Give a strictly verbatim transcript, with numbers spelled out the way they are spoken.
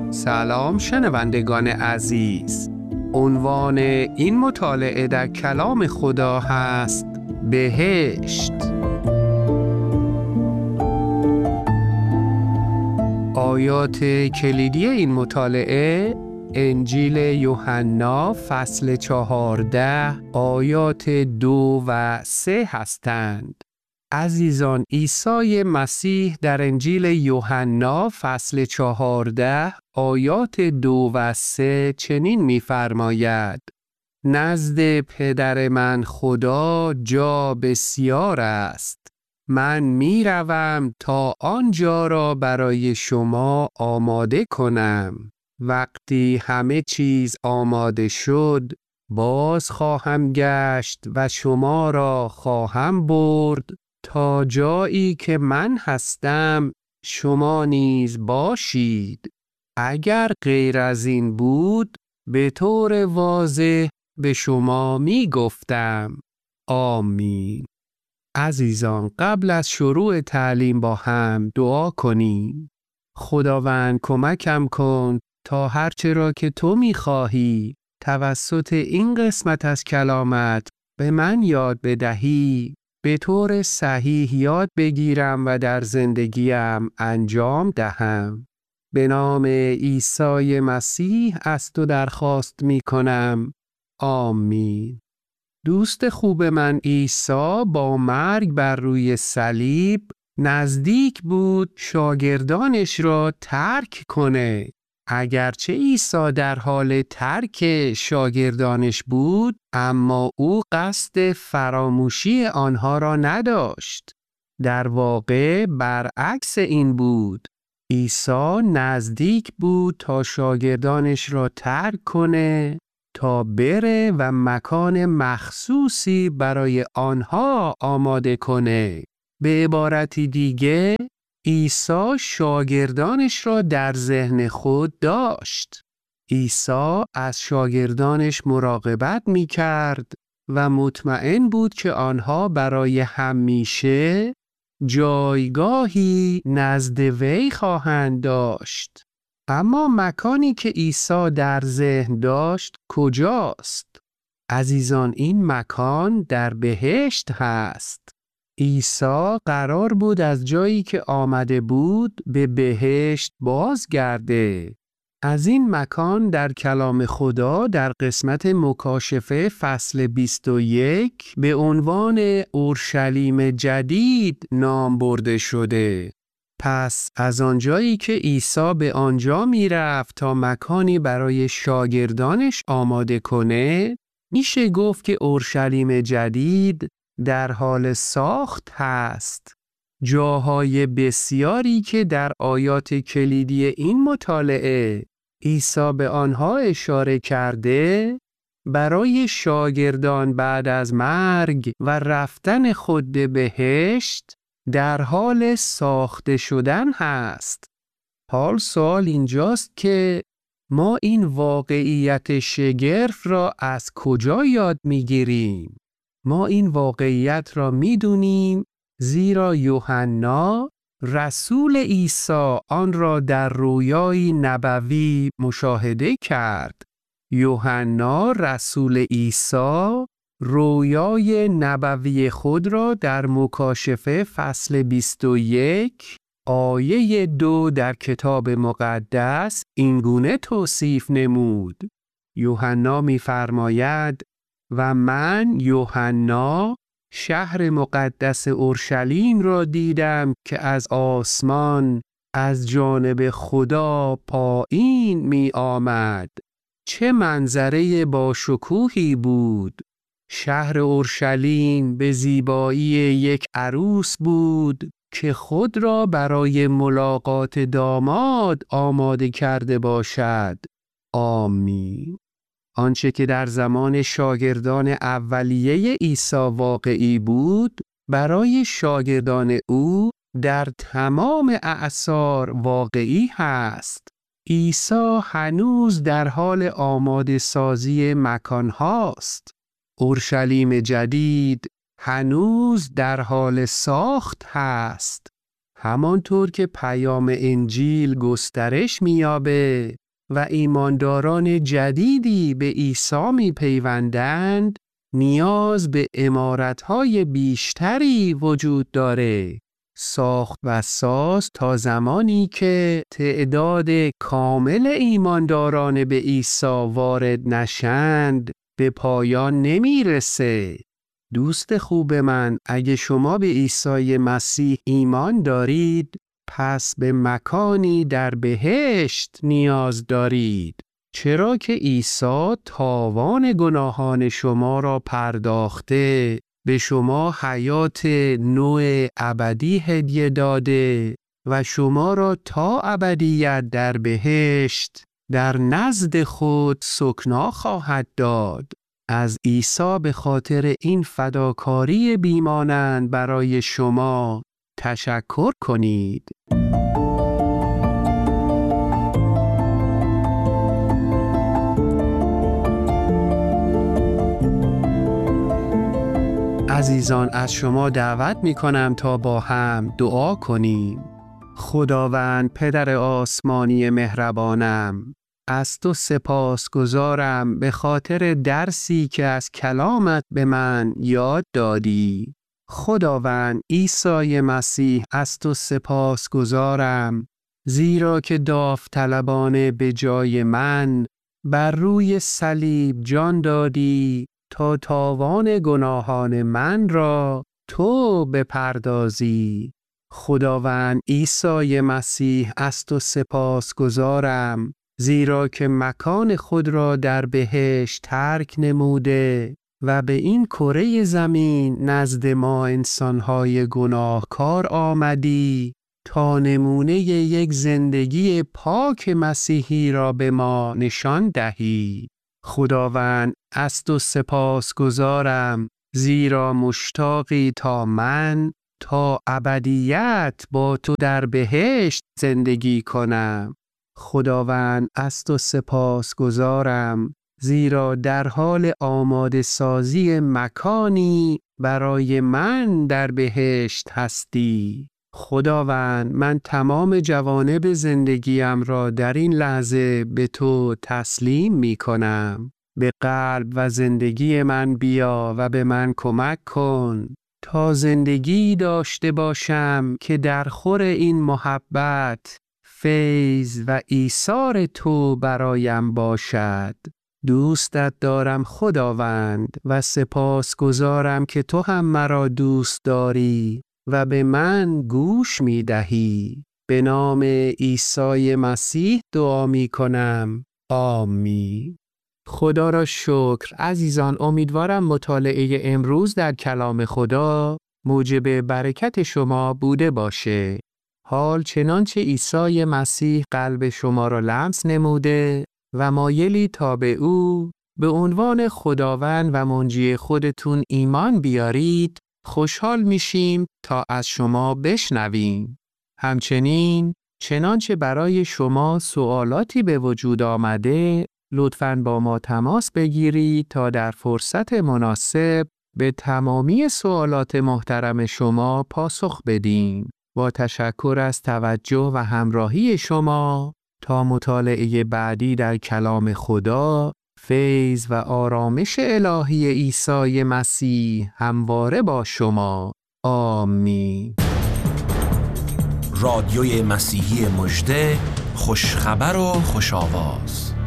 سلام شنوندگان عزیز. عنوان این مطالعه در کلام خدا هست بهشت. آیات کلیدی این مطالعه انجیل یوحنا فصل چهارده آیات دو و سه هستند. عزیزان، عیسی مسیح در انجیل یوحنا فصل چهارده آیات دو و سه چنین می‌فرماید: نزد پدر من خدا جا بسیار است. من می‌روم تا آنجا را برای شما آماده کنم. وقتی همه چیز آماده شد، باز خواهم گشت و شما را خواهم برد تا جایی که من هستم شما نیز باشید. اگر غیر از این بود به طور واضح به شما می گفتم. آمین. عزیزان، قبل از شروع تعلیم با هم دعا کنیم. خداوند کمکم کن تا هرچه را که تو می خواهی توسط این قسمت از کلامت به من یاد بدهی به طور صحیح یاد بگیرم و در زندگیم انجام دهم. به نام عیسی مسیح از تو درخواست می کنم. آمین. دوست خوب من عیسی با مرگ بر روی صلیب نزدیک بود شاگردانش را ترک کنه. اگرچه عیسی در حال ترک شاگردانش بود، اما او قصد فراموشی آنها را نداشت. در واقع برعکس این بود. عیسی نزدیک بود تا شاگردانش را ترک کنه تا بره و مکان مخصوصی برای آنها آماده کنه. به عبارتی دیگه، عیسی شاگردانش را در ذهن خود داشت. عیسی از شاگردانش مراقبت می کرد و مطمئن بود که آنها برای همیشه جایگاهی نزد وی خواهند داشت. اما مکانی که عیسی در ذهن داشت کجاست؟ عزیزان، این مکان در بهشت هست. عیسی قرار بود از جایی که آمده بود به بهشت بازگرده. از این مکان در کلام خدا در قسمت مکاشفه فصل بیست و یک به عنوان اورشلیم جدید نام برده شده. پس از آنجایی که عیسی به آنجا می رفت تا مکانی برای شاگردانش آماده کنه، میشه گفت که اورشلیم جدید در حال ساخت هست. جاهای بسیاری که در آیات کلیدی این مطالعه عیسی به آنها اشاره کرده برای شاگردان بعد از مرگ و رفتن خود به بهشت در حال ساخته شدن هست. حال سوال اینجاست که ما این واقعیت شگرف را از کجا یاد میگیریم؟ ما این واقعیت را میدونیم زیرا یوحنا رسول عیسی آن را در رویای نبوی مشاهده کرد. یوحنا رسول عیسی رویای نبوی خود را در مکاشفه فصل بیست و یک آیه دو در کتاب مقدس اینگونه توصیف نمود. یوحنا می‌فرماید: و من یوحنا شهر مقدس اورشلیم را دیدم که از آسمان از جانب خدا پایین می آمد. چه منظره با شکوهی بود! شهر اورشلیم به زیبایی یک عروس بود که خود را برای ملاقات داماد آماده کرده باشد. آمین. آنچه که در زمان شاگردان اولیه عیسی واقعی بود، برای شاگردان او در تمام اعصار واقعی هست. عیسی هنوز در حال آماده سازی مکان هاست. اورشلیم جدید هنوز در حال ساخت هست. همانطور که پیام انجیل گسترش می‌یابه، و ایمانداران جدیدی به عیسی می پیوندند، نیاز به عمارت‌های بیشتری وجود داره. ساخت و ساز تا زمانی که تعداد کامل ایمانداران به عیسی وارد نشند به پایان نمیرسه. دوست خوب من، اگه شما به عیسی مسیح ایمان دارید، پس به مکانی در بهشت نیاز دارید. چرا که عیسی تاوان گناهان شما را پرداخته، به شما حیات نو ابدی هدیه داده و شما را تا ابدیت در بهشت در نزد خود سکنا خواهد داد. از عیسی به خاطر این فداکاری بیمانند برای شما تشکر کنید. عزیزان، از شما دعوت می کنم تا با هم دعا کنیم. خداوند پدر آسمانی مهربانم، از تو سپاسگزارم به خاطر درسی که از کلامت به من یاد دادی. خداوند عیسی مسیح، از تو سپاسگزارم زیرا که داوطلبانه به جای من بر روی صلیب جان دادی تا تاوان گناهان من را تو بپردازی. خداوند عیسی مسیح، از تو سپاسگزارم زیرا که مکان خود را در بهشت ترک نموده و به این کره زمین نزد ما انسانهای گناهکار آمدی تا نمونه یک زندگی پاک مسیحی را به ما نشان دهی. خداوند از تو سپاسگزارم زیرا مشتاقی تا من تا ابدیت با تو در بهشت زندگی کنم. خداوند از تو سپاسگزارم زیرا در حال آماده سازی مکانی برای من در بهشت هستی. خداوند من تمام جوانب زندگیم را در این لحظه به تو تسلیم می کنم. به قلب و زندگی من بیا و به من کمک کن تا زندگی داشته باشم که در خور این محبت، فیض و ایثار تو برایم باشد. دوستت دارم خداوند و سپاسگزارم که تو هم مرا دوست داری و به من گوش می دهی. به نام عیسی مسیح دعا می کنم. آمین. خدا را شکر. عزیزان، امیدوارم مطالعه امروز در کلام خدا موجب برکت شما بوده باشه. حال چنانچه عیسی مسیح قلب شما را لمس نموده و مایلی تا به او به عنوان خداوند و منجی خودتون ایمان بیارید، خوشحال میشیم تا از شما بشنویم. همچنین چنانچه برای شما سوالاتی به وجود آمده، لطفاً با ما تماس بگیرید تا در فرصت مناسب به تمامی سوالات محترم شما پاسخ بدیم. با تشکر از توجه و همراهی شما، تا مطالعه بعدی در کلام خدا، فیض و آرامش الهی عیسی مسیح همواره با شما. آمین. رادیوی مسیحی مژده، خوشخبر و خوش آواز.